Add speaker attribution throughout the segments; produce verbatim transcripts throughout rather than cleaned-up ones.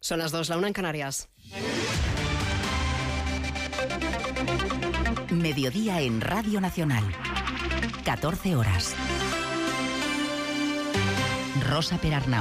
Speaker 1: Son las dos, la una en Canarias.
Speaker 2: Mediodía en Radio Nacional. catorce horas. Rosa Perarnau.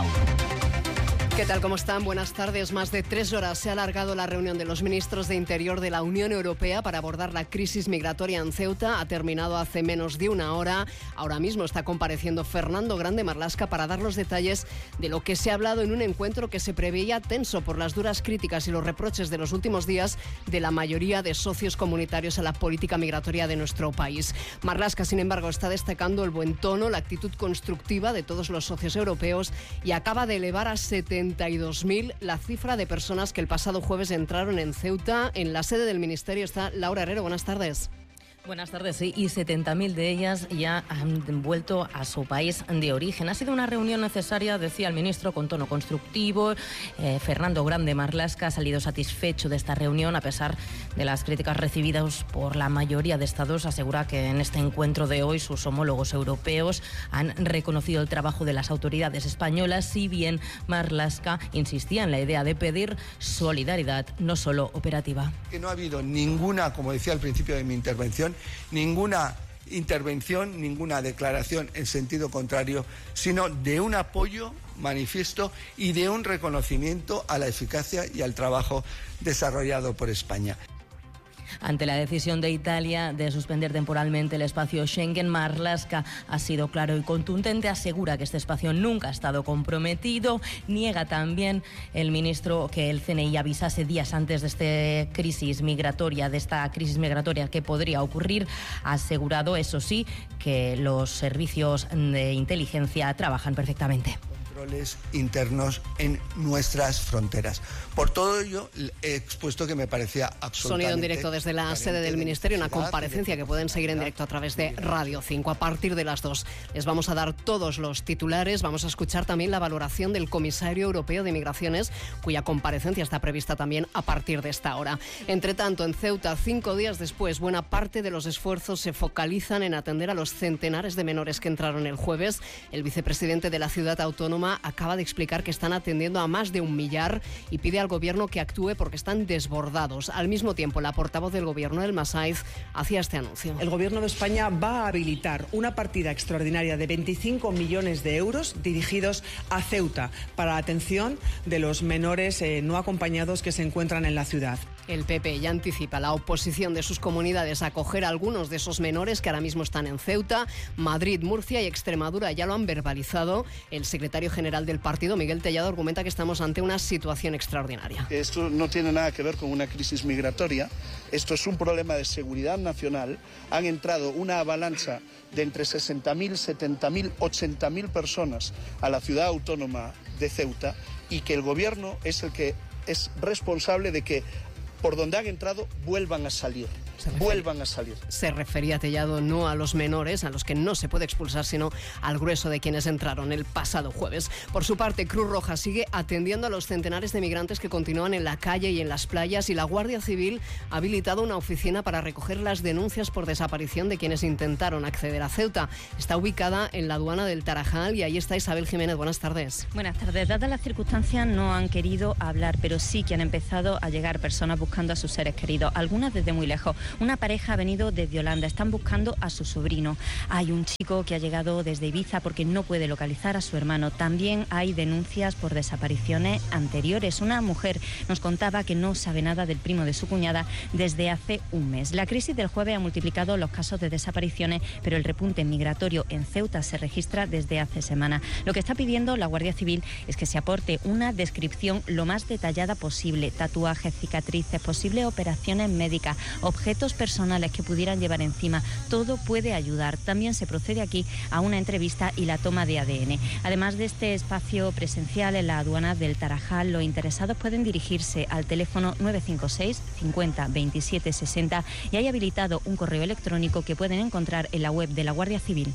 Speaker 1: ¿Qué tal? ¿Cómo están? Buenas tardes. Más de tres horas se ha alargado la reunión de los ministros de Interior de la Unión Europea para abordar la crisis migratoria en Ceuta. Ha terminado hace menos de una hora. Ahora mismo está compareciendo Fernando Grande Marlaska para dar los detalles de lo que se ha hablado en un encuentro que se preveía tenso por las duras críticas y los reproches de los últimos días de la mayoría de socios comunitarios a la política migratoria de nuestro país. Marlaska, sin embargo, está destacando el buen tono, la actitud constructiva de todos los socios europeos y acaba de elevar a setenta y dos mil la cifra de personas que el pasado jueves entraron en Ceuta. En la sede del Ministerio está Laura Herrero. Buenas tardes.
Speaker 3: Buenas tardes, sí, y setenta mil de ellas ya han vuelto a su país de origen. Ha sido una reunión necesaria, decía el ministro, con tono constructivo. Eh, Fernando Grande Marlaska ha salido satisfecho de esta reunión, a pesar de las críticas recibidas por la mayoría de estados. Asegura que en este encuentro de hoy sus homólogos europeos han reconocido el trabajo de las autoridades españolas, si bien Marlaska insistía en la idea de pedir solidaridad, no solo operativa.
Speaker 4: Que no ha habido ninguna, como decía al principio de mi intervención, ninguna intervención, ninguna declaración en sentido contrario, sino de un apoyo manifiesto y de un reconocimiento a la eficacia y al trabajo desarrollado por España.
Speaker 3: Ante la decisión de Italia de suspender temporalmente el espacio Schengen, Marlaska ha sido claro y contundente, asegura que este espacio nunca ha estado comprometido. Niega también el ministro que el C N I avisase días antes de esta crisis migratoria, de esta crisis migratoria que podría ocurrir. Ha asegurado, eso sí, que los servicios de inteligencia trabajan perfectamente.
Speaker 4: Controles internos en nuestras fronteras. Por todo ello, he expuesto que me parecía absolutamente...
Speaker 1: Sonido en directo desde la sede del Ministerio, una comparecencia que pueden seguir en directo a través de Radio cinco. A partir de las dos les vamos a dar todos los titulares. Vamos a escuchar también la valoración del comisario europeo de Migraciones, cuya comparecencia está prevista también a partir de esta hora. Entre tanto, en Ceuta, cinco días después, buena parte de los esfuerzos se focalizan en atender a los centenares de menores que entraron el jueves. El vicepresidente de la ciudad autónoma acaba de explicar que están atendiendo a más de un millar y pide al gobierno que actúe porque están desbordados. Al mismo tiempo, la portavoz del gobierno, Elma Saiz, hacía este anuncio.
Speaker 5: El gobierno de España va a habilitar una partida extraordinaria de veinticinco millones de euros dirigidos a Ceuta para la atención de los menores eh, no acompañados que se encuentran en la ciudad.
Speaker 1: El P P ya anticipa la oposición de sus comunidades a acoger a algunos de esos menores que ahora mismo están en Ceuta. Madrid, Murcia y Extremadura ya lo han verbalizado. El secretario general del partido, Miguel Tellado, argumenta que estamos ante una situación extraordinaria.
Speaker 6: Esto no tiene nada que ver con una crisis migratoria. Esto es un problema de seguridad nacional. Han entrado una avalancha de entre sesenta mil, setenta mil, ochenta mil personas a la ciudad autónoma de Ceuta y que el gobierno es el que es responsable de que por donde han entrado vuelvan a salir. Vuelvan a salir.
Speaker 1: Se refería Tellado no a los menores, a los que no se puede expulsar, sino al grueso de quienes entraron el pasado jueves. Por su parte, Cruz Roja sigue atendiendo a los centenares de migrantes que continúan en la calle y en las playas, y la Guardia Civil ha habilitado una oficina para recoger las denuncias por desaparición de quienes intentaron acceder a Ceuta. Está ubicada en la aduana del Tarajal y ahí está Isabel Jiménez. Buenas tardes.
Speaker 7: Buenas tardes. Dadas las circunstancias, no han querido hablar, pero sí que han empezado a llegar personas buscando a sus seres queridos, algunas desde muy lejos. Una pareja ha venido desde Holanda, están buscando a su sobrino. Hay un chico que ha llegado desde Ibiza porque no puede localizar a su hermano. También hay denuncias por desapariciones anteriores. Una mujer nos contaba que no sabe nada del primo de su cuñada desde hace un mes. La crisis del jueves ha multiplicado los casos de desapariciones, pero el repunte migratorio en Ceuta se registra desde hace semanas. Lo que está pidiendo la Guardia Civil es que se aporte una descripción lo más detallada posible: tatuajes, cicatrices, posibles operaciones médicas, objetos personales que pudieran llevar encima. Todo puede ayudar. También se procede aquí a una entrevista y la toma de A D N. Además de este espacio presencial en la aduana del Tarajal, los interesados pueden dirigirse al teléfono nueve cinco seis cincuenta veintisiete sesenta y hay habilitado un correo electrónico que pueden encontrar en la web de la Guardia Civil.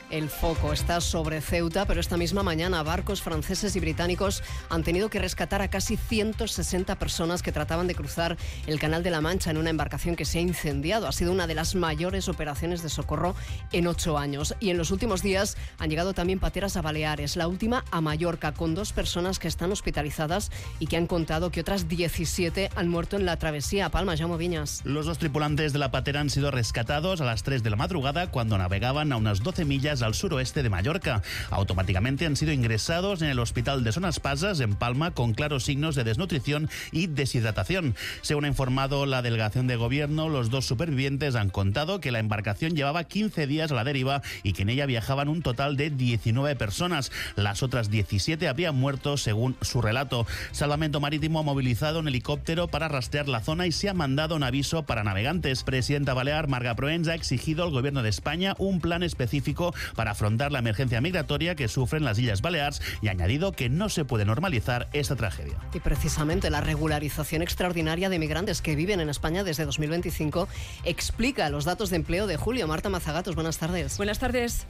Speaker 1: El foco está sobre Ceuta, pero esta misma mañana barcos franceses y británicos han tenido que rescatar a casi ciento sesenta personas que trataban de cruzar el Canal de la Mancha en una embarcación que se ha incendiado. Ha sido una de las mayores operaciones de socorro en ocho años. Y en los últimos días han llegado también pateras a Baleares, la última a Mallorca, con dos personas que están hospitalizadas y que han contado que otras diecisiete han muerto en la travesía. Palma, Jaume Viñas.
Speaker 8: Los dos tripulantes de la patera han sido rescatados a las tres de la madrugada cuando navegaban a unas doce millas al suroeste de Mallorca. Automáticamente han sido ingresados en el hospital de Son Espasas, en Palma, con claros signos de desnutrición y deshidratación. Según ha informado la delegación de gobierno, los dos supervivientes han contado que la embarcación llevaba quince días a la deriva y que en ella viajaban un total de diecinueve personas. Las otras diecisiete habrían muerto, según su relato. Salvamento Marítimo ha movilizado un helicóptero para rastrear la zona y se ha mandado un aviso para navegantes. Presidenta balear Marga Proens ha exigido al gobierno de España un plan específico para afrontar la emergencia migratoria que sufren las Islas Baleares y ha añadido que no se puede normalizar esta tragedia.
Speaker 1: Y precisamente la regularización extraordinaria de migrantes que viven en España desde dos mil veinticinco explica los datos de empleo de julio. Marta Mazagatos, buenas tardes.
Speaker 9: Buenas tardes.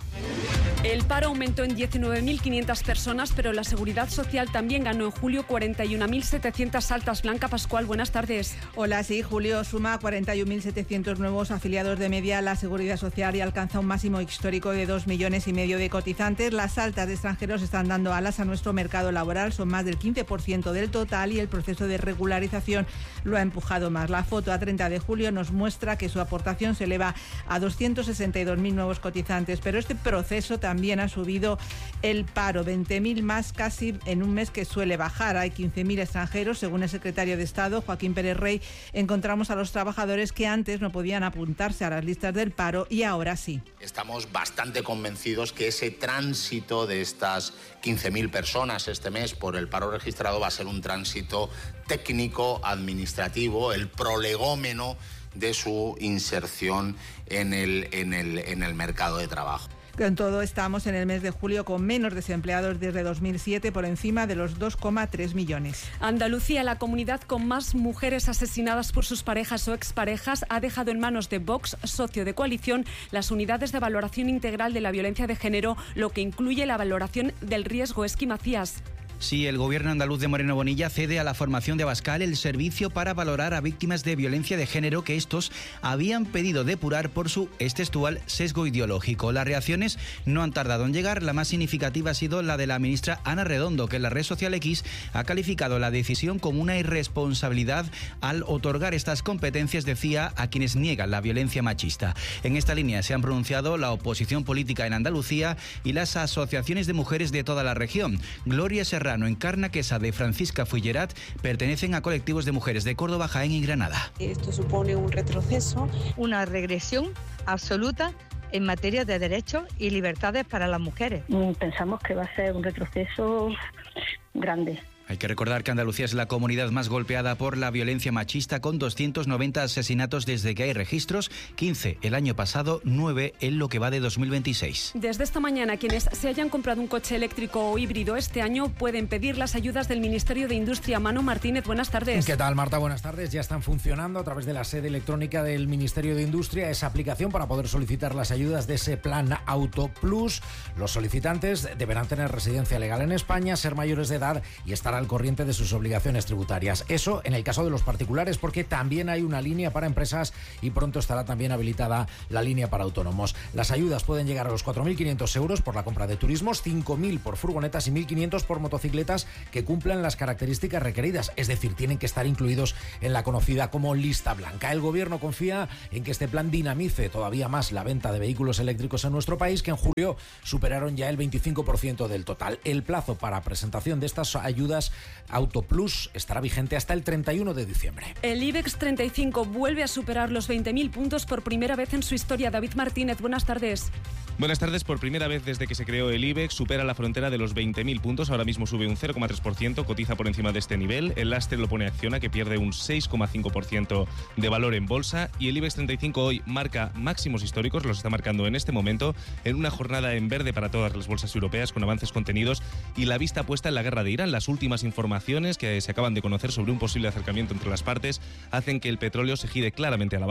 Speaker 9: El paro aumentó en diecinueve mil quinientas personas, pero la Seguridad Social también ganó en julio cuarenta y una mil setecientas altas. Blanca Pascual, buenas tardes.
Speaker 10: Hola, sí, julio suma cuarenta y un mil setecientos nuevos afiliados de media a la Seguridad Social y alcanza un máximo histórico de dos millones y medio de cotizantes. Las altas de extranjeros están dando alas a nuestro mercado laboral, son más del quince por ciento del total y el proceso de regularización lo ha empujado más. La foto a treinta de julio nos muestra que su aportación se eleva a doscientos sesenta y dos mil nuevos cotizantes, pero este proceso también ha subido el paro, veinte mil más casi en un mes que suele bajar. Hay quince mil extranjeros, según el secretario de Estado, Joaquín Pérez Rey. Encontramos a los trabajadores que antes no podían apuntarse a las listas del paro y ahora sí.
Speaker 11: Estamos bastante convencidos que ese tránsito de estas quince mil personas este mes por el paro registrado va a ser un tránsito técnico, administrativo, el prolegómeno de su inserción en el, en el, en el mercado de trabajo.
Speaker 10: Con todo, estamos en el mes de julio con menos desempleados desde dos mil siete, por encima de los dos coma tres millones.
Speaker 9: Andalucía, la comunidad con más mujeres asesinadas por sus parejas o exparejas, ha dejado en manos de Vox, socio de coalición, las unidades de valoración integral de la violencia de género, lo que incluye la valoración del riesgo. Esqui Macías.
Speaker 12: Sí, el gobierno andaluz de Moreno Bonilla cede a la formación de Abascal el servicio para valorar a víctimas de violencia de género que estos habían pedido depurar por su, es textual, sesgo ideológico. Las reacciones no han tardado en llegar. La más significativa ha sido la de la ministra Ana Redondo, que en la red social X ha calificado la decisión como una irresponsabilidad al otorgar estas competencias, decía, a quienes niegan la violencia machista. En esta línea se han pronunciado la oposición política en Andalucía y las asociaciones de mujeres de toda la región. Gloria Serrano, Encarna Quesada y Francisca Fullerat pertenecen a colectivos de mujeres de Córdoba, Jaén y Granada.
Speaker 13: Esto supone un retroceso, una regresión absoluta en materia de derechos y libertades para las mujeres.
Speaker 14: Pensamos que va a ser un retroceso grande.
Speaker 12: Hay que recordar que Andalucía es la comunidad más golpeada por la violencia machista, con doscientos noventa asesinatos desde que hay registros, quince el año pasado, nueve en lo que va de dos mil veintiséis.
Speaker 9: Desde esta mañana, quienes se hayan comprado un coche eléctrico o híbrido este año pueden pedir las ayudas del Ministerio de Industria. Manu Martínez, buenas tardes.
Speaker 15: ¿Qué tal, Marta? Buenas tardes. Ya están funcionando a través de la sede electrónica del Ministerio de Industria esa aplicación para poder solicitar las ayudas de ese plan Auto Plus. Los solicitantes deberán tener residencia legal en España, ser mayores de edad y estar al corriente de sus obligaciones tributarias. Eso en el caso de los particulares, porque también hay una línea para empresas y pronto estará también habilitada la línea para autónomos. Las ayudas pueden llegar a los cuatro mil quinientos euros por la compra de turismos, cinco mil por furgonetas y mil quinientos por motocicletas que cumplan las características requeridas, es decir, tienen que estar incluidos en la conocida como lista blanca. El gobierno confía en que este plan dinamice todavía más la venta de vehículos eléctricos en nuestro país, que en julio superaron ya el veinticinco por ciento del total. El plazo para presentación de estas ayudas Auto Plus estará vigente hasta el treinta y uno de diciembre.
Speaker 9: El IBEX treinta y cinco vuelve a superar los veinte mil puntos por primera vez en su historia. David Martínez, buenas tardes.
Speaker 16: Buenas tardes. Por primera vez desde que se creó el IBEX supera la frontera de los veinte mil puntos. Ahora mismo sube un cero coma tres por ciento, cotiza por encima de este nivel. El lastre lo pone Acciona, que pierde un seis coma cinco por ciento de valor en bolsa. Y el IBEX treinta y cinco hoy marca máximos históricos, los está marcando en este momento, en una jornada en verde para todas las bolsas europeas, con avances contenidos y la vista puesta en la guerra de Irán. Las últimas informaciones que se acaban de conocer sobre un posible acercamiento entre las partes hacen que el petróleo se gire claramente a la baja. El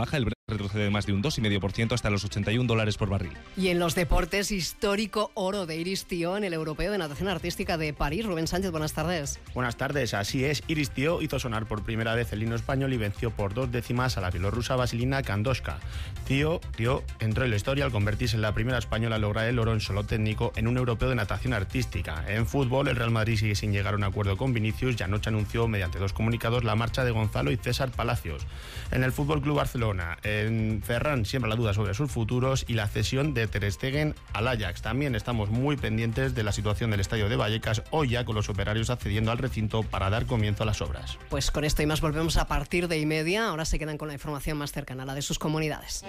Speaker 16: retrocede más de un dos coma cinco por ciento hasta los ochenta y un dólares por barril.
Speaker 1: Y en los deportes, histórico oro de Iris Tió en el Europeo de Natación Artística de París. Rubén Sánchez, buenas tardes.
Speaker 17: Buenas tardes, así es. Iris Tió hizo sonar por primera vez el himno español y venció por dos décimas a la bielorrusa Vasilina Kandoshka. Tió, Tió entró en la historia al convertirse en la primera española a lograr el oro en solo técnico en un Europeo de Natación Artística. En fútbol, el Real Madrid sigue sin llegar a un acuerdo con Vinicius y anoche anunció mediante dos comunicados la marcha de Gonzalo y César Palacios. En el Fútbol Club Barcelona, en Ferran siembra la duda sobre sus futuros y la cesión de Ter Stegen al Ajax. También estamos muy pendientes de la situación del estadio de Vallecas, hoy ya con los operarios accediendo al recinto para dar comienzo a las obras.
Speaker 1: Pues con esto y más volvemos a partir de y media. Ahora se quedan con la información más cercana, la de sus comunidades.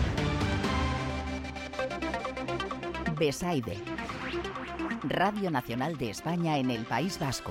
Speaker 2: Besaide, Radio Nacional de España en el País Vasco.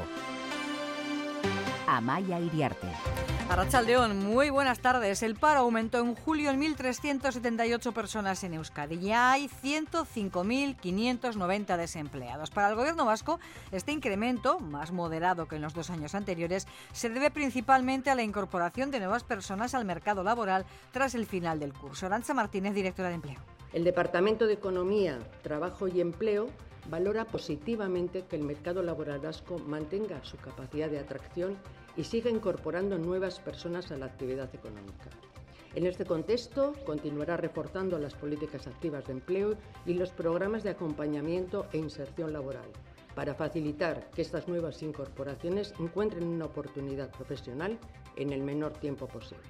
Speaker 2: Amaia Iriarte.
Speaker 18: Arratsaldeon, muy buenas tardes. El paro aumentó en julio en mil trescientas setenta y ocho personas en Euskadi. Ya hay ciento cinco mil quinientos noventa desempleados. Para el gobierno vasco, este incremento, más moderado que en los dos años anteriores, se debe principalmente a la incorporación de nuevas personas al mercado laboral tras el final del curso. Arantxa Martínez, directora de Empleo.
Speaker 19: El Departamento de Economía, Trabajo y Empleo valora positivamente que el mercado laboral vasco mantenga su capacidad de atracción y siga incorporando nuevas personas a la actividad económica. En este contexto, continuará reforzando las políticas activas de empleo y los programas de acompañamiento e inserción laboral, para facilitar que estas nuevas incorporaciones encuentren una oportunidad profesional en el menor tiempo posible.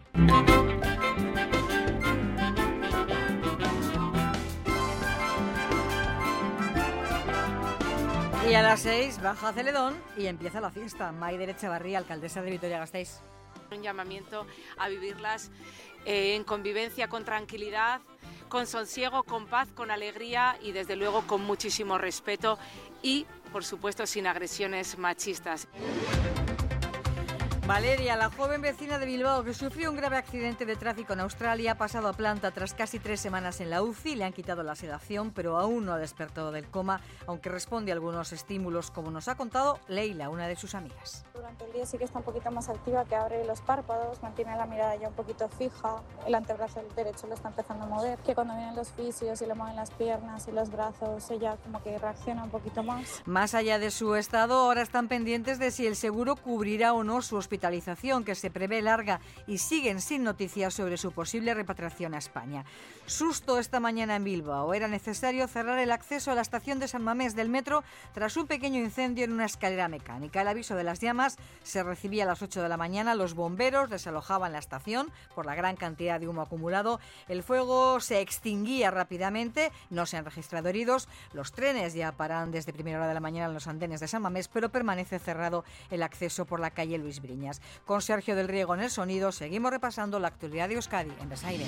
Speaker 18: Y a las seis baja Celedón y empieza la fiesta. Maider Echevarría, alcaldesa de Vitoria-Gasteiz.
Speaker 20: Un llamamiento a vivirlas eh, en convivencia, con tranquilidad, con sosiego, con paz, con alegría y desde luego con muchísimo respeto y, por supuesto, sin agresiones machistas.
Speaker 18: Valeria, la joven vecina de Bilbao que sufrió un grave accidente de tráfico en Australia, ha pasado a planta tras casi tres semanas en la U C I. Le han quitado la sedación, pero aún no ha despertado del coma, aunque responde a algunos estímulos, como nos ha contado Leila, una de sus amigas.
Speaker 21: Durante el día sí que está un poquito más activa, que abre los párpados, mantiene la mirada ya un poquito fija, el antebrazo derecho lo está empezando a mover, que cuando vienen los fisios y le mueven las piernas y los brazos, ella como que reacciona un poquito más.
Speaker 18: Más allá de su estado, ahora están pendientes de si el seguro cubrirá o no su hospitalización, que se prevé larga, y siguen sin noticias sobre su posible repatriación a España. Susto esta mañana en Bilbao. Era necesario cerrar el acceso a la estación de San Mamés del metro tras un pequeño incendio en una escalera mecánica. El aviso de las llamas se recibía a las ocho de la mañana. Los bomberos desalojaban la estación por la gran cantidad de humo acumulado. El fuego se extinguía rápidamente. No se han registrado heridos. Los trenes ya paran desde primera hora de la mañana en los andenes de San Mamés, pero permanece cerrado el acceso por la calle Luis Briñas. Con Sergio del Riego en el sonido, seguimos repasando la actualidad de Euskadi en Besaire.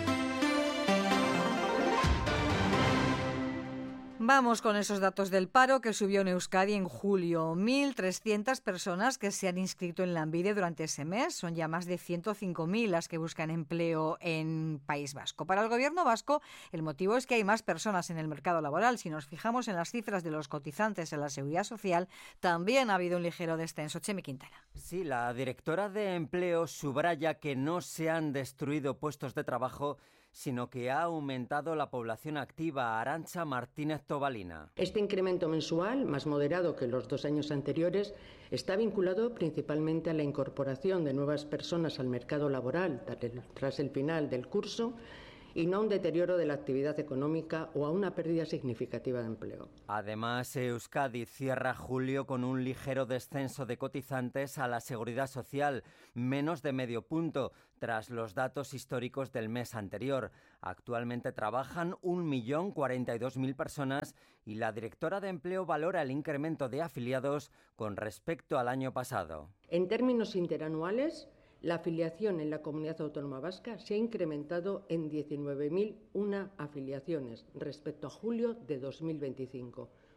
Speaker 18: Vamos con esos datos del paro que subió en Euskadi en julio. mil trescientas personas que se han inscrito en Lanbide durante ese mes. Son ya más de ciento cinco mil las que buscan empleo en País Vasco. Para el gobierno vasco, el motivo es que hay más personas en el mercado laboral. Si nos fijamos en las cifras de los cotizantes en la Seguridad Social, también ha habido un ligero descenso. Chemi Quintana.
Speaker 22: Sí, la directora de Empleo subraya que no se han destruido puestos de trabajo, sino que ha aumentado la población activa. Arantxa Martínez Tobalina.
Speaker 19: Este incremento mensual, más moderado que los dos años anteriores, está vinculado principalmente a la incorporación de nuevas personas al mercado laboral tras el final del curso y no a un deterioro de la actividad económica o a una pérdida significativa de empleo.
Speaker 22: Además, Euskadi cierra julio con un ligero descenso de cotizantes a la Seguridad Social, menos de medio punto, tras los datos históricos del mes anterior. Actualmente trabajan un millón cuarenta y dos mil personas y la directora de Empleo valora el incremento de afiliados con respecto al año pasado.
Speaker 19: En términos interanuales, la afiliación en la Comunidad Autónoma Vasca se ha incrementado en diecinueve mil una afiliaciones respecto a julio de dos mil veinticinco,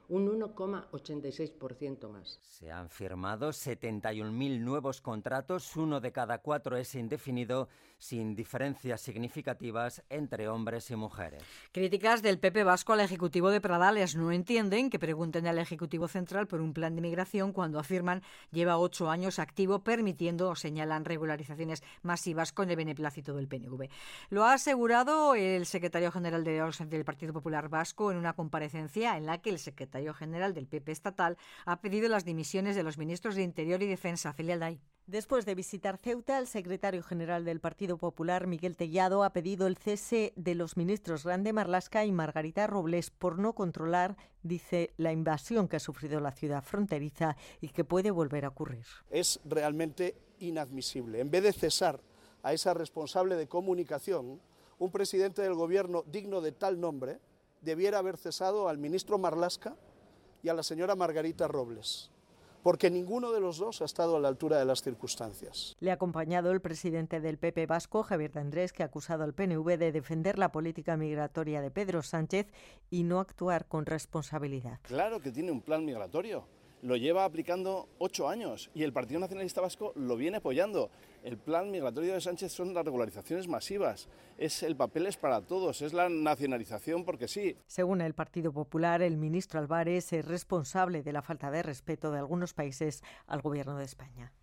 Speaker 19: un uno coma ochenta y seis por ciento más.
Speaker 22: Se han firmado setenta y un mil nuevos contratos, uno de cada cuatro es indefinido, sin diferencias significativas entre hombres y mujeres.
Speaker 18: Críticas del P P vasco al Ejecutivo de Pradales. No entienden que pregunten al Ejecutivo Central por un plan de migración cuando afirman lleva ocho años activo, permitiendo o señalan regularizaciones masivas con el beneplácito del P N V. Lo ha asegurado el secretario general del Partido Popular Vasco en una comparecencia en la que el secretario general del P P estatal ha pedido las dimisiones de los ministros de Interior y Defensa. Celia Alday.
Speaker 3: Después de visitar Ceuta, el secretario general del Partido Popular, Miguel Tellado, ha pedido el cese de los ministros Grande Marlaska y Margarita Robles por no controlar, dice, la invasión que ha sufrido la ciudad fronteriza y que puede volver a ocurrir.
Speaker 6: Es realmente inadmisible. En vez de cesar a esa responsable de comunicación, un presidente del gobierno digno de tal nombre debiera haber cesado al ministro Marlaska y a la señora Margarita Robles, porque ninguno de los dos ha estado a la altura de las circunstancias.
Speaker 3: Le ha acompañado el presidente del P P vasco, Javier de Andrés, que ha acusado al P N V de defender la política migratoria de Pedro Sánchez y no actuar con responsabilidad.
Speaker 4: Claro que tiene un plan migratorio. Lo lleva aplicando ocho años y el Partido Nacionalista Vasco lo viene apoyando. El plan migratorio de Sánchez son las regularizaciones masivas, es el papel es para todos, es la nacionalización porque sí.
Speaker 3: Según el Partido Popular, el ministro Álvarez es responsable de la falta de respeto de algunos países al Gobierno de España.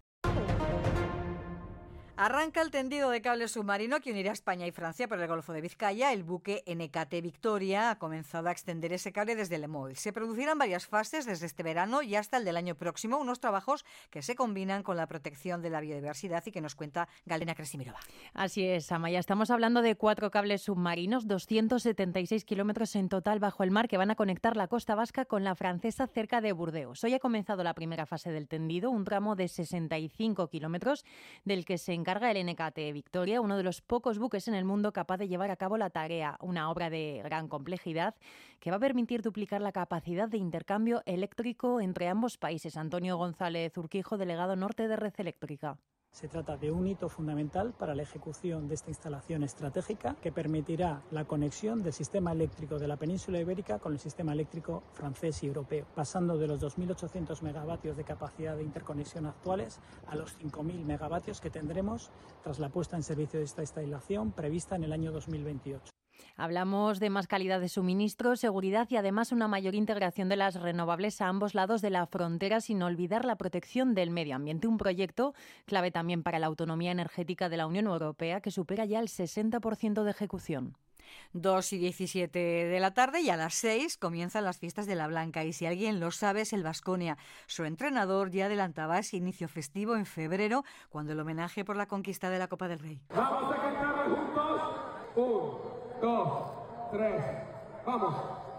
Speaker 18: Arranca el tendido de cable submarino que unirá España y Francia por el Golfo de Vizcaya. El buque N K T Victoria ha comenzado a extender ese cable desde Lemoil. Se producirán varias fases desde este verano y hasta el del año próximo, unos trabajos que se combinan con la protección de la biodiversidad y que nos cuenta Galena Kresimirova.
Speaker 23: Así es, Amaya. Estamos hablando de cuatro cables submarinos, doscientos setenta y seis kilómetros en total bajo el mar, que van a conectar la costa vasca con la francesa cerca de Burdeos. Hoy ha comenzado la primera fase del tendido, un tramo de sesenta y cinco kilómetros, del que se encarga el N K T Victoria, uno de los pocos buques en el mundo capaz de llevar a cabo la tarea, una obra de gran complejidad que va a permitir duplicar la capacidad de intercambio eléctrico entre ambos países. Antonio González Urquijo, delegado norte de Red Eléctrica.
Speaker 24: Se trata de un hito fundamental para la ejecución de esta instalación estratégica que permitirá la conexión del sistema eléctrico de la península ibérica con el sistema eléctrico francés y europeo, pasando de los dos mil ochocientos megavatios de capacidad de interconexión actuales a los cinco mil megavatios que tendremos tras la puesta en servicio de esta instalación prevista en el año dos mil veintiocho.
Speaker 23: Hablamos de más calidad de suministro, seguridad y además una mayor integración de las renovables a ambos lados de la frontera, sin olvidar la protección del medio ambiente. Un proyecto clave también para la autonomía energética de la Unión Europea, que supera ya el sesenta por ciento de ejecución.
Speaker 18: dos y diecisiete de la tarde y a las seis comienzan las fiestas de la Blanca y si alguien lo sabe es el Baskonia. Su entrenador ya adelantaba ese inicio festivo en febrero cuando el homenaje por la conquista de la Copa del Rey.
Speaker 25: Vamos a cantar juntos. Un, dos, tres, vamos.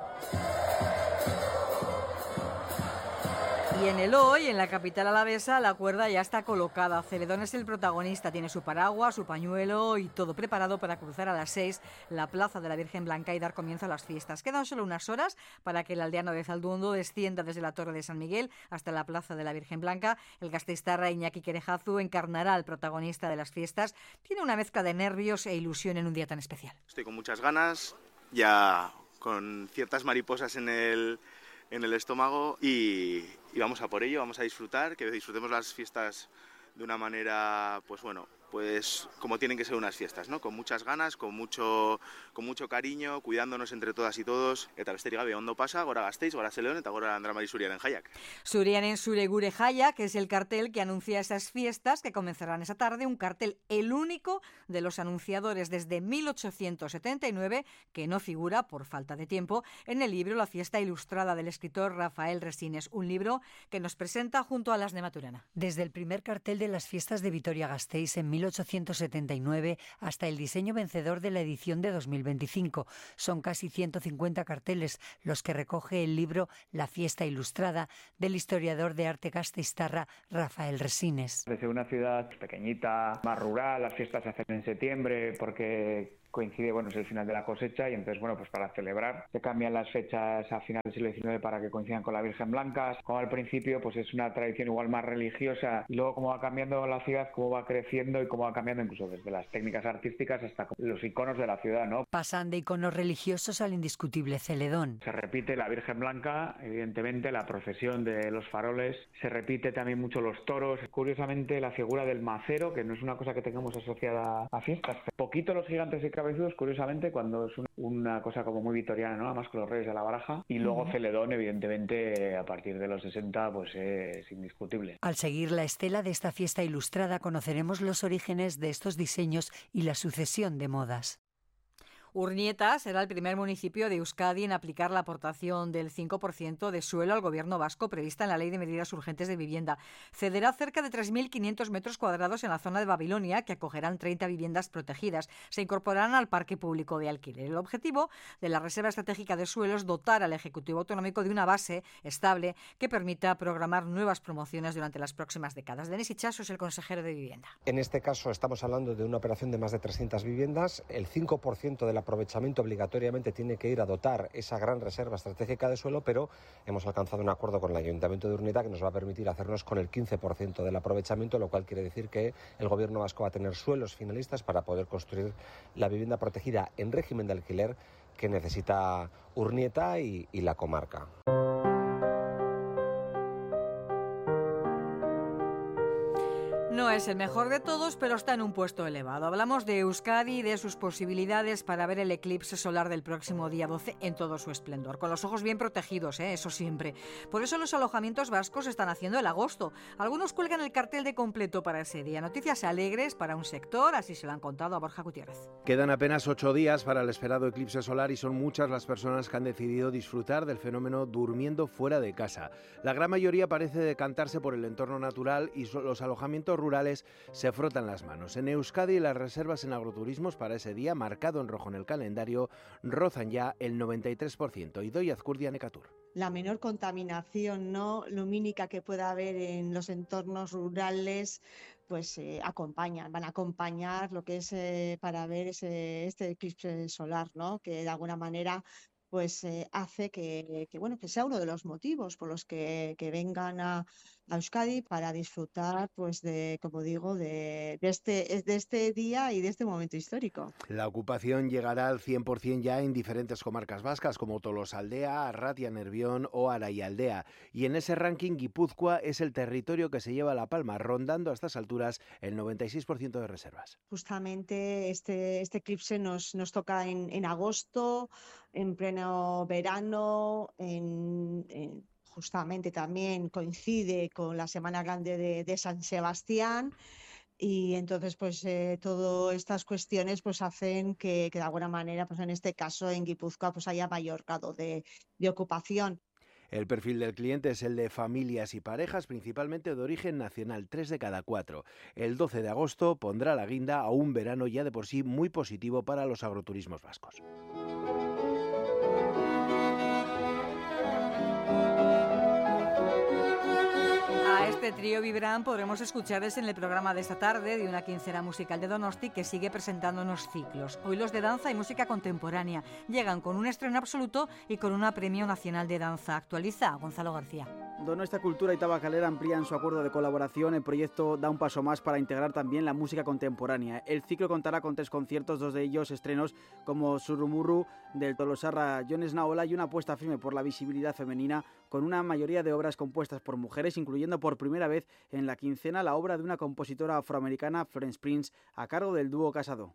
Speaker 18: Y en el hoy, en la capital alavesa, la cuerda ya está colocada. Celedón es el protagonista, tiene su paraguas, su pañuelo y todo preparado para cruzar a las seis la plaza de la Virgen Blanca y dar comienzo a las fiestas. Quedan solo unas horas para que el aldeano de Zalduondo descienda desde la Torre de San Miguel hasta la plaza de la Virgen Blanca. El gasteiztarra Iñaki Querejazu encarnará al protagonista de las fiestas. Tiene una mezcla de nervios e ilusión en un día tan especial.
Speaker 26: Estoy con muchas ganas, ya con ciertas mariposas en el... en el estómago y, y vamos a por ello, vamos a disfrutar, que disfrutemos las fiestas de una manera, pues bueno, pues como tienen que ser unas fiestas, ¿no? Con muchas ganas, con mucho, con mucho cariño, cuidándonos entre todas y todos. Eta besterik gabe ondo pasa, gora Gasteiz, gora Zeleon eta gora Andramari Zuriaren Jaiak.
Speaker 18: Zuriaren Zure Gure Jaiak, que es el cartel que anuncia esas fiestas que comenzarán esa tarde, un cartel el único de los anunciadores desde mil ochocientos setenta y nueve que no figura, por falta de tiempo, en el libro La fiesta ilustrada del escritor Rafael Resines, un libro que nos presenta junto a las de Maturana.
Speaker 27: Desde el primer cartel de las fiestas de Vitoria-Gasteiz en mil ochocientos setenta y nueve hasta el diseño vencedor de la edición de dos mil veinticinco. Son casi ciento cincuenta carteles los que recoge el libro La fiesta ilustrada del historiador de arte gasteiztarra Rafael Resines.
Speaker 28: Desde una ciudad pequeñita, más rural, las fiestas se hacen en septiembre porque
Speaker 5: coincide, bueno, es el final de la cosecha y entonces, bueno, pues para celebrar se cambian las fechas a finales del siglo diecinueve para que coincidan con la Virgen Blanca. Como al principio, pues es una tradición igual más religiosa y luego cómo va cambiando la ciudad, cómo va creciendo y cómo va cambiando incluso desde las técnicas artísticas hasta los iconos de la ciudad, ¿no?
Speaker 27: Pasan de iconos religiosos al indiscutible Celedón.
Speaker 5: Se repite la Virgen Blanca, evidentemente, la procesión de los faroles, se repite también mucho los toros. Curiosamente, la figura del macero, que no es una cosa que tengamos asociada a fiestas. Poquito los gigantes y cabezudos, curiosamente, cuando es una cosa como muy victoriana, ¿no? Además con los reyes de la baraja. Y luego uh-huh. Celedón, evidentemente, a partir de los sesenta, pues es indiscutible.
Speaker 27: Al seguir la estela de esta fiesta ilustrada, conoceremos los orígenes de estos diseños y la sucesión de modas.
Speaker 18: Urnieta será el primer municipio de Euskadi en aplicar la aportación del cinco por ciento de suelo al gobierno vasco prevista en la Ley de Medidas Urgentes de Vivienda. Cederá cerca de tres mil quinientos metros cuadrados en la zona de Babilonia, que acogerán treinta viviendas protegidas. Se incorporarán al parque público de alquiler. El objetivo de la Reserva Estratégica de Suelo es dotar al Ejecutivo Autonómico de una base estable que permita programar nuevas promociones durante las próximas décadas. Denis Itxaso es el consejero de Vivienda.
Speaker 7: En este caso estamos hablando de una operación de más de trescientas viviendas. El cinco por ciento de la aprovechamiento obligatoriamente tiene que ir a dotar esa gran reserva estratégica de suelo, pero hemos alcanzado un acuerdo con el Ayuntamiento de Urnieta que nos va a permitir hacernos con el quince por ciento del aprovechamiento, lo cual quiere decir que el gobierno vasco va a tener suelos finalistas para poder construir la vivienda protegida en régimen de alquiler que necesita Urnieta y, y la comarca.
Speaker 18: No es el mejor de todos, pero está en un puesto elevado. Hablamos de Euskadi y de sus posibilidades para ver el eclipse solar del próximo día doce en todo su esplendor, con los ojos bien protegidos, ¿eh? Eso siempre. Por eso los alojamientos vascos están haciendo el agosto. Algunos cuelgan el cartel de completo para ese día. Noticias alegres para un sector, así se lo han contado a Borja Gutiérrez.
Speaker 8: Quedan apenas ocho días para el esperado eclipse solar y son muchas las personas que han decidido disfrutar del fenómeno durmiendo fuera de casa. La gran mayoría parece decantarse por el entorno natural y los alojamientos rurales se frotan las manos. En Euskadi, las reservas en agroturismos para ese día, marcado en rojo en el calendario, rozan ya el noventa y tres por ciento. Idoia Azcurdia, Necatur.
Speaker 10: La menor contaminación no lumínica que pueda haber en los entornos rurales pues eh, acompañan, van a acompañar lo que es eh, para ver ese, este eclipse solar, ¿no? Que de alguna manera pues eh, hace que, que bueno que sea uno de los motivos por los que, que vengan a, a Euskadi para disfrutar, pues de, como digo, de, de este de este día y de este momento histórico.
Speaker 8: La ocupación llegará al cien por ciento ya en diferentes comarcas vascas como Tolosaldea, Arratia, Nervión o Araialdea. Y en ese ranking, Guipúzcoa es el territorio que se lleva la palma, rondando a estas alturas el noventa y seis por ciento de reservas.
Speaker 10: Justamente este, este eclipse nos, nos toca en, en agosto, en pleno verano, en, en, justamente también coincide con la Semana Grande de, de San Sebastián y entonces pues eh, todas estas cuestiones pues hacen que, que de alguna manera pues en este caso en Guipúzcoa pues haya mayor grado de, de ocupación.
Speaker 8: El perfil del cliente es el de familias y parejas, principalmente de origen nacional, tres de cada cuatro. El doce de agosto pondrá la guinda a un verano ya de por sí muy positivo para los agroturismos vascos.
Speaker 18: A este trío Vibrant podremos escucharles en el programa de esta tarde de una quincena musical de Donosti que sigue presentándonos ciclos. Hoy los de danza y música contemporánea llegan con un estreno absoluto y con una Premio Nacional de Danza. Actualiza Gonzalo García.
Speaker 11: Donostia Cultura y Tabacalera amplían su acuerdo de colaboración. El proyecto da un paso más para integrar también la música contemporánea. El ciclo contará con tres conciertos, dos de ellos estrenos como Surrumurru del Tolosarra Jones Naola y una apuesta firme por la visibilidad femenina con una mayoría de obras compuestas por mujeres, incluyendo por primera vez en la quincena la obra de una compositora afroamericana, Florence Prince, a cargo del dúo Casado.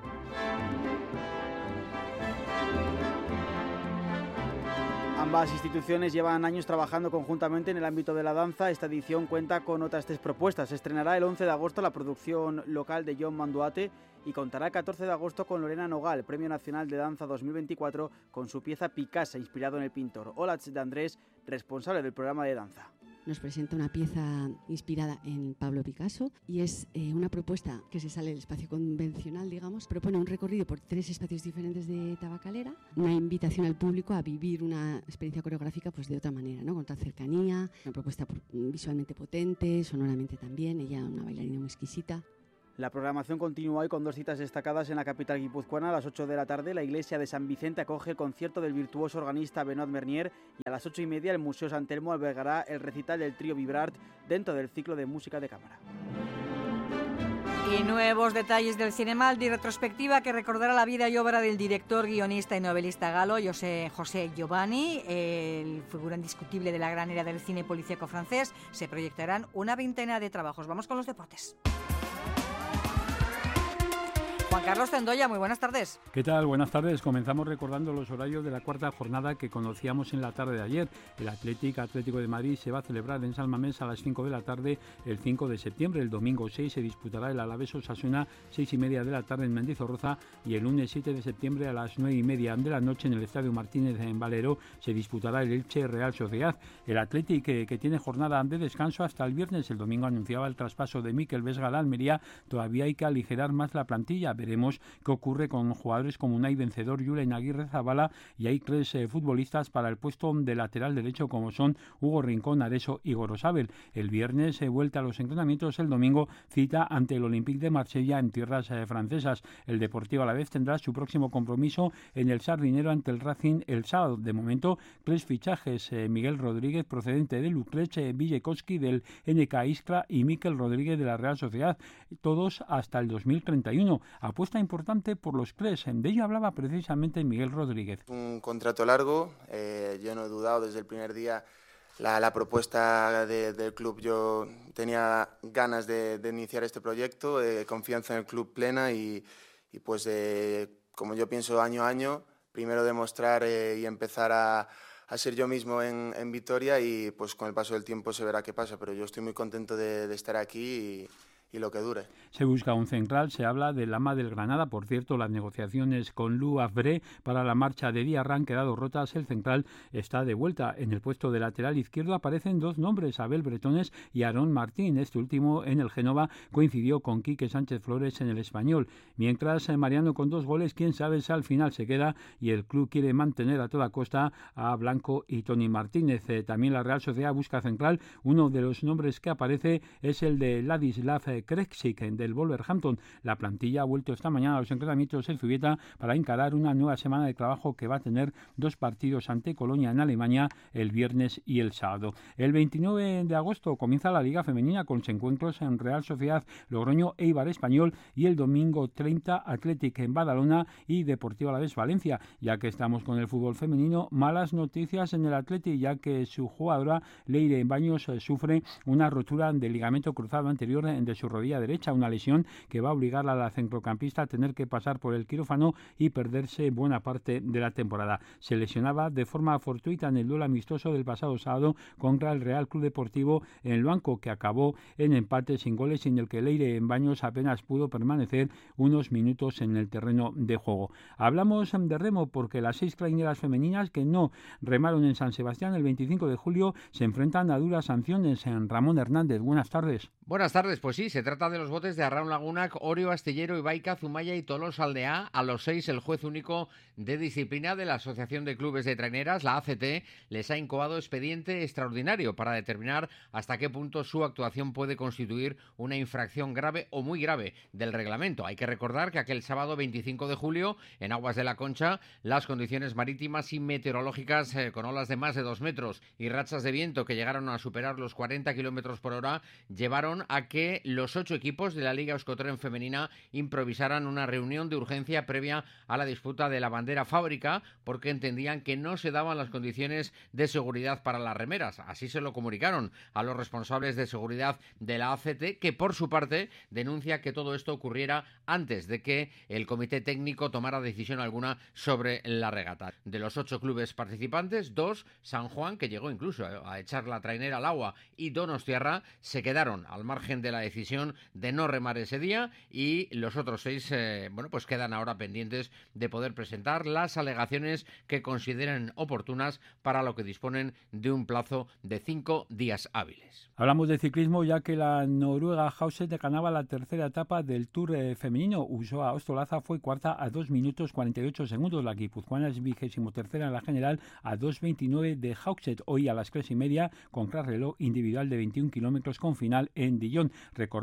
Speaker 11: Ambas instituciones llevan años trabajando conjuntamente en el ámbito de la danza. Esta edición cuenta con otras tres propuestas. Se estrenará el once de agosto la producción local de John Manduate y contará el catorce de agosto con Lorena Nogal, Premio Nacional de Danza dos mil veinticuatro, con su pieza Picasa, inspirado en el pintor. Olach de Andrés, responsable del programa de danza.
Speaker 13: Nos presenta una pieza inspirada en Pablo Picasso y es eh, una propuesta que se sale del espacio convencional, digamos. Propone un recorrido por tres espacios diferentes de Tabacalera, una invitación al público a vivir una experiencia coreográfica pues de otra manera, ¿no? Con otra cercanía, una propuesta por, visualmente potente, sonoramente también, ella una bailarina muy exquisita.
Speaker 11: La programación continúa hoy con dos citas destacadas en la capital guipuzcoana. A las ocho de la tarde, la iglesia de San Vicente acoge el concierto del virtuoso organista Benoit Mernier y a las ocho y media el Museo San Telmo albergará el recital del trío Vibrart dentro del ciclo de música de cámara.
Speaker 18: Y nuevos detalles del Cinemaldi, retrospectiva que recordará la vida y obra del director, guionista y novelista galo José, José Giovanni, el figura indiscutible de la gran era del cine policíaco francés. Se proyectarán una veintena de trabajos. Vamos con los deportes. Juan Carlos Zendoya, muy buenas tardes.
Speaker 1: ¿Qué tal? Buenas tardes. Comenzamos recordando los horarios de la cuarta jornada que conocíamos en la tarde de ayer. El Athletic Atlético de Madrid se va a celebrar en San Mamés a las cinco de la tarde el cinco de septiembre. El domingo seis se disputará el Alavés Osasuna, seis y media de la tarde en Mendizorroza, y el lunes siete de septiembre a las nueve y media de la noche en el Estadio Martínez en Valero se disputará el Elche Real Sociedad. El Athletic que, que tiene jornada de descanso hasta el viernes. El domingo anunciaba el traspaso de Mikel Vesga a la Almería. Todavía hay que aligerar más la plantilla. Veremos qué ocurre con jugadores como Unai Vencedor, Julen Aguirre Zabala, y hay tres eh, futbolistas para el puesto de lateral derecho como son Hugo Rincón, Areso y Gorosabel. El viernes eh, vuelta a los entrenamientos, el domingo cita ante el Olympique de Marsella en tierras eh, francesas. El Deportivo Alavés tendrá su próximo compromiso en el Sardinero ante el Racing el sábado. De momento, tres fichajes, eh, Miguel Rodríguez procedente de Luclech, eh, Villecowski del N K Iskra y Mikel Rodríguez de la Real Sociedad, todos hasta el dos mil treinta y uno. Apuesta importante por los Cles. De ello hablaba precisamente Miguel Rodríguez.
Speaker 9: Un contrato largo, eh, yo no he dudado desde el primer día la, la propuesta de, del club. Yo tenía ganas de, de iniciar este proyecto, eh, confianza en el club plena y, y pues eh, como yo pienso año a año, primero demostrar eh, y empezar a, a ser yo mismo en, en Vitoria y pues con el paso del tiempo se verá qué pasa, pero yo estoy muy contento de, de estar aquí y y lo que dure.
Speaker 1: Se busca un central, se habla del Lama del Granada. Por cierto, las negociaciones con Lou Avré para la marcha de Diarra han quedado rotas. El central está de vuelta. En el puesto de lateral izquierdo aparecen dos nombres, Abel Bretones y Aarón Martín. Este último en el Génova coincidió con Quique Sánchez Flores en el Español. Mientras Mariano con dos goles, quién sabe si al final se queda, y el club quiere mantener a toda costa a Blanco y Tony Martínez. Eh, también la Real Sociedad busca central. Uno de los nombres que aparece es el de Ladislav Kreksik del Wolverhampton. La plantilla ha vuelto esta mañana a los entrenamientos en Zubieta para encarar una nueva semana de trabajo que va a tener dos partidos ante Colonia en Alemania el viernes y el sábado. El veintinueve de agosto comienza la Liga Femenina con los encuentros en Real Sociedad, Logroño, Eibar Español, y el domingo treinta Athletic en Badalona y Deportivo Alavés Valencia. Ya que estamos con el fútbol femenino, malas noticias en el Athletic, ya que su jugadora Leire Baños sufre una rotura del ligamento cruzado anterior de su rodilla derecha, una lesión que va a obligar a la centrocampista a tener que pasar por el quirófano y perderse buena parte de la temporada. Se lesionaba de forma fortuita en el duelo amistoso del pasado sábado contra el Real Club Deportivo en el banco, que acabó en empate sin goles y en el que Leire en Baños apenas pudo permanecer unos minutos en el terreno de juego. Hablamos de remo porque las seis traineras femeninas que no remaron en San Sebastián el veinticinco de julio se enfrentan a duras sanciones. En Ramón Hernández, buenas tardes.
Speaker 12: Buenas tardes, pues sí, se trata de los botes de Arraun Lagunac, Orio, Astillero, Ibaica, Zumaya y Tolosa Aldea. A los seis, el juez único de disciplina de la Asociación de Clubes de Traineras, la A C T, les ha incoado expediente extraordinario para determinar hasta qué punto su actuación puede constituir una infracción grave o muy grave del reglamento. Hay que recordar que aquel sábado veinticinco de julio, en aguas de la Concha, las condiciones marítimas y meteorológicas eh, con olas de más de dos metros y rachas de viento que llegaron a superar los cuarenta kilómetros por hora llevaron a que los ocho equipos de la Liga Euskotren femenina improvisaran una reunión de urgencia previa a la disputa de la bandera fábrica, porque entendían que no se daban las condiciones de seguridad para las remeras. Así se lo comunicaron a los responsables de seguridad de la A C T, que por su parte denuncia que todo esto ocurriera antes de que el comité técnico tomara decisión alguna sobre la regata. De los ocho clubes participantes, dos, San Juan, que llegó incluso a echar la trainera al agua, y Donostiarra, se quedaron al margen de la decisión de no remar ese día, y los otros seis, eh, bueno, pues quedan ahora pendientes de poder presentar las alegaciones que consideren oportunas, para lo que disponen de un plazo de cinco días hábiles.
Speaker 1: Hablamos de ciclismo, ya que la noruega Hauset ganaba la tercera etapa del Tour eh, femenino. Usoa Ostolaza fue cuarta a dos minutos cuarenta y ocho segundos. La guipuzcoana es vigésimo tercera en la general a dos veintinueve de Hauset. Hoy a las tres y media con reloj individual de veintiún kilómetros con final en Dijon. Recordamos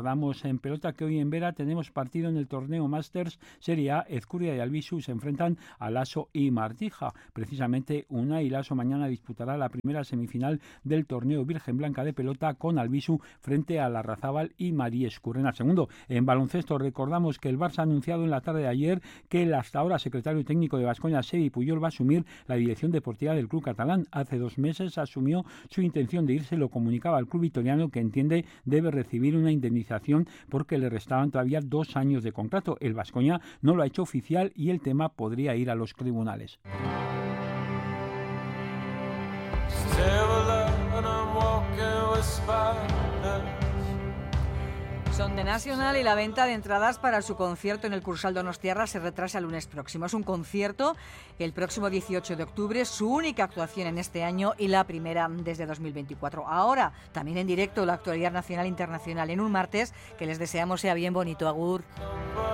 Speaker 1: Recordamos en pelota que hoy en Vera tenemos partido en el torneo Masters Serie A. Ezcurdia y Albisu se enfrentan a Lasso y Martija. Precisamente Unai Lasso mañana disputará la primera semifinal del torneo Virgen Blanca de pelota con Albisu frente a Larrazábal y María Escurrena. Segundo, en baloncesto recordamos que el Barça ha anunciado en la tarde de ayer que el hasta ahora secretario técnico de Baskonia, Xevi Puyol, va a asumir la dirección deportiva del club catalán. Hace dos meses asumió su intención de irse, lo comunicaba al club vitoriano, que entiende debe recibir una indemnización porque le restaban todavía dos años de contrato. El Baskonia no lo ha hecho oficial y el tema podría ir a los tribunales.
Speaker 18: Son The National y la venta de entradas para su concierto en el Cursal Donostiarra se retrasa el lunes próximo. Es un concierto el próximo dieciocho de octubre, su única actuación en este año y la primera desde dos mil veinticuatro. Ahora, también en directo, la actualidad nacional e internacional en un martes que les deseamos sea bien bonito. Agur.